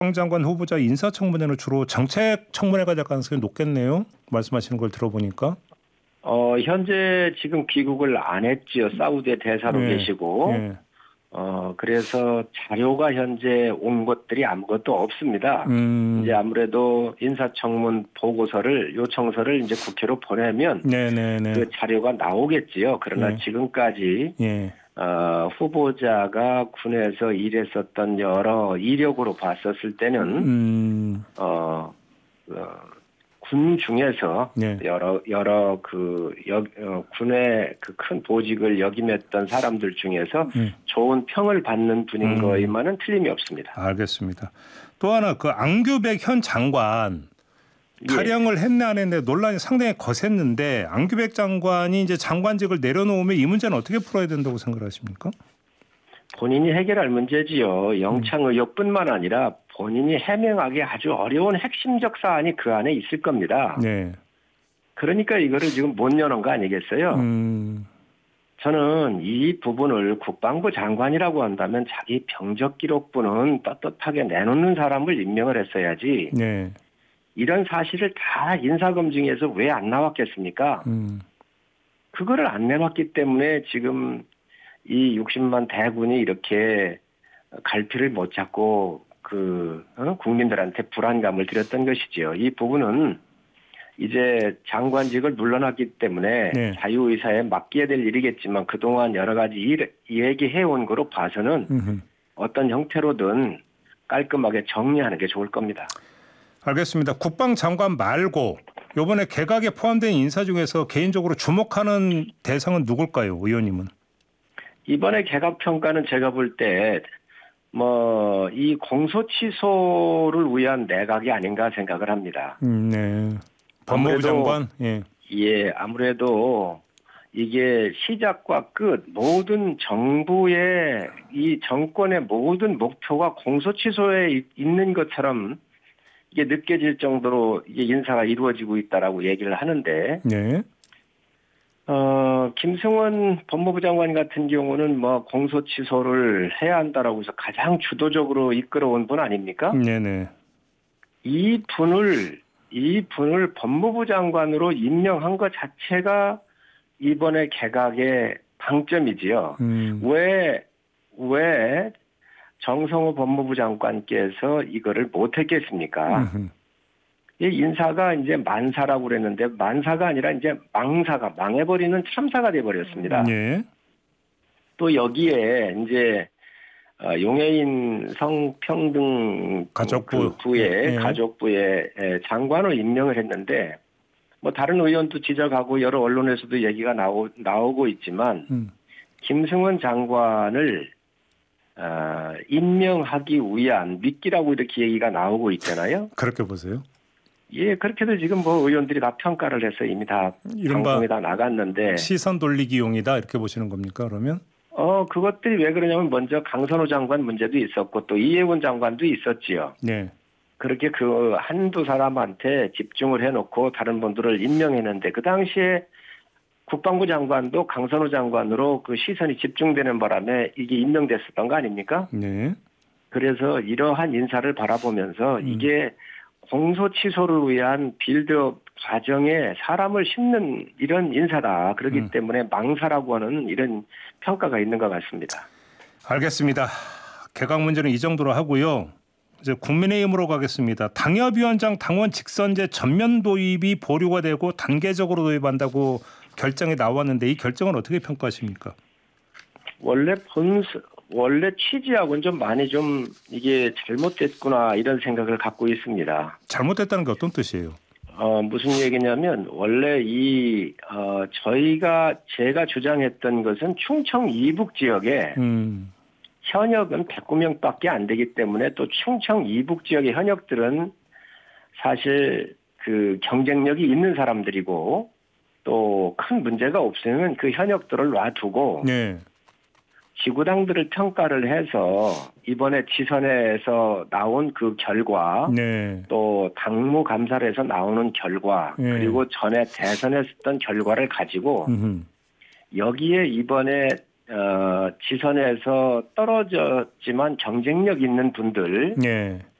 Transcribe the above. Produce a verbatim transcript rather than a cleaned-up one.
장관 후보자 인사청문회는 주로 정책 청문회가 될 가능성이 높겠네요. 말씀하시는 걸 들어보니까. 어, 현재 지금 귀국을 안 했지요. 사우디에 대사로 네. 계시고. 네. 어, 그래서 자료가 현재 온 것들이 아무것도 없습니다. 음. 이제 아무래도 인사청문 보고서를, 요청서를 이제 국회로 보내면 네네네. 그 자료가 나오겠지요. 그러나 네. 지금까지 예. 어, 후보자가 군에서 일했었던 여러 이력으로 봤었을 때는 음. 어, 어, 군 중에서 네. 여러 여러 그 여, 어, 군의 그 큰 보직을 역임했던 사람들 중에서 음. 좋은 평을 받는 분인 음. 거에만은 틀림이 없습니다. 알겠습니다. 또 하나 그 안규백 현 장관 탈영을 했네 안 했네 논란이 상당히 거셌는데 안규백 장관이 이제 장관직을 내려놓으면 이 문제는 어떻게 풀어야 된다고 생각하십니까? 본인이 해결할 문제지요. 영창 의혹뿐만 아니라 본인이 해명하기 아주 어려운 핵심적 사안이 그 안에 있을 겁니다. 네. 그러니까 이거를 지금 못 여는 거 아니겠어요? 음. 저는 이 부분을 국방부 장관이라고 한다면 자기 병적 기록부는 떳떳하게 내놓는 사람을 임명을 했어야지. 네. 이런 사실을 다 인사검증에서 왜 안 나왔겠습니까? 음. 그거를 안 내놨기 때문에 지금 이 육십만 대군이 이렇게 갈피를 못 잡고 그 어? 국민들한테 불안감을 드렸던 것이지요. 이 부분은 이제 장관직을 물러났기 때문에 네. 자유의사에 맡겨야 될 일이겠지만 그동안 여러 가지 일, 얘기해온 거로 봐서는 음흠. 어떤 형태로든 깔끔하게 정리하는 게 좋을 겁니다. 알겠습니다. 국방장관 말고 이번에 개각에 포함된 인사 중에서 개인적으로 주목하는 대상은 누굴까요? 의원님은? 이번에 개각 평가는 제가 볼 때 뭐 이 공소 취소를 위한 내각이 아닌가 생각을 합니다. 음, 네. 법무부 아무래도, 장관. 예. 예, 아무래도 이게 시작과 끝 모든 정부의 이 정권의 모든 목표가 공소 취소에 있는 것처럼 이게 느껴질 정도로 이게 인사가 이루어지고 있다라고 얘기를 하는데, 네. 어, 김승원 법무부 장관 같은 경우는 뭐 공소 취소를 해야 한다라고 해서 가장 주도적으로 이끌어온 분 아닙니까? 네네. 이 분을, 이 분을 법무부 장관으로 임명한 것 자체가 이번에 개각의 방점이지요. 음. 왜, 왜 정성호 법무부 장관께서 이거를 못했겠습니까? 음흠. 이 인사가 이제 만사라고 그랬는데 만사가 아니라 이제 망사가 망해버리는 참사가 돼버렸습니다. 예. 또 여기에 이제 용해인 성평등 가족부 그 부의 예. 가족부의 장관을 임명을 했는데 뭐 다른 의원도 지적하고 여러 언론에서도 얘기가 나오, 나오고 있지만 음. 김승원 장관을 어, 임명하기 위한 미끼라고 이렇게 얘기가 나오고 있잖아요. 그렇게 보세요. 예, 그렇게도 지금 뭐 의원들이 다 평가를 해서 이미 다 방송에 다 나갔는데 시선 돌리기용이다 이렇게 보시는 겁니까 그러면? 어 그것들이 왜 그러냐면 먼저 강선호 장관 문제도 있었고 또 이해훈 장관도 있었지요. 네. 그렇게 그 한두 사람한테 집중을 해놓고 다른 분들을 임명했는데 그 당시에 국방부 장관도 강선호 장관으로 그 시선이 집중되는 바람에 이게 임명됐었던 거 아닙니까? 네. 그래서 이러한 인사를 바라보면서 음. 이게 공소 취소를 위한 빌드업 과정에 사람을 심는 이런 인사다. 그렇기 음. 때문에 망사라고 하는 이런 평가가 있는 것 같습니다. 알겠습니다. 개각 문제는 이 정도로 하고요. 이제 국민의힘으로 가겠습니다. 당협위원장 당원 직선제 전면 도입이 보류가 되고 단계적으로 도입한다고 결정이 나왔는데 이 결정은 어떻게 평가하십니까? 원래 본 원래 취지하고는 좀 많이 좀 이게 잘못됐구나 이런 생각을 갖고 있습니다. 잘못됐다는 게 어떤 뜻이에요? 어 무슨 얘기냐면 원래 이 어, 저희가 제가 주장했던 것은 충청 이북 지역에 음. 현역은 백구 명밖에 안 되기 때문에 또 충청 이북 지역의 현역들은 사실 그 경쟁력이 있는 사람들이고 또 큰 문제가 없으면 그 현역들을 놔두고 네. 지구당들을 평가를 해서 이번에 지선에서 나온 그 결과 네. 또 당무 감사를 해서 나오는 결과 네. 그리고 전에 대선에서 했던 결과를 가지고 음흠. 여기에 이번에 어, 지선에서 떨어졌지만 경쟁력 있는 분들 네.